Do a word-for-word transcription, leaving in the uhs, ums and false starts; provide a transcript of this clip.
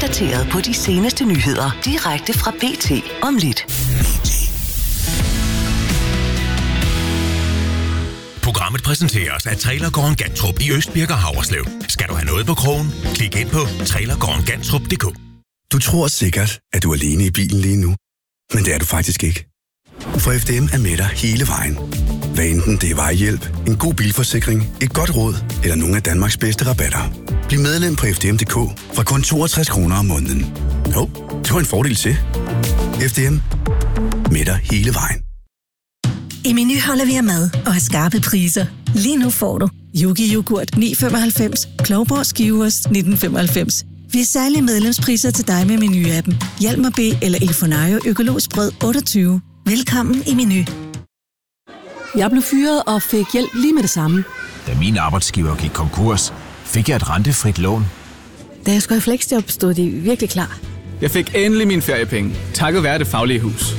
opdateret på de seneste nyheder direkte fra B T om lidt. Programmet præsenteres af Trailergården Gantrup i Østbirk og Haverslev. Skal du have noget på krogen? Klik ind på trailergården gantrup punktum d k. Du tror sikkert, at du er alene i bilen lige nu. Men det er du faktisk ikke. For F D M er med dig hele vejen. Hvad enten det er vejhjælp, en god bilforsikring, et godt råd eller nogle af Danmarks bedste rabatter. Bliv medlem på F D M punktum d k fra kun toogtres kroner om måneden. Jo, det var en fordel til. F D M. Med dig hele vejen. I Meny holder vi af mad og har skarpe priser. Lige nu får du Yogi Yoghurt ni komma femoghalvfems, Klovborg Skiveost nitten komma femoghalvfems. Vi har særlige medlemspriser til dig med Meny-appen. Hjalmar B eller Ilfonayo Økologisk Brød otteogtyve. Velkommen i Meny. Jeg blev fyret og fik hjælp lige med det samme. Da min arbejdsgiver gik konkurs, fik jeg et rentefrit lån. Da jeg skulle have fleksjob, stod de virkelig klar. Jeg fik endelig mine feriepenge, takket være Det Faglige Hus.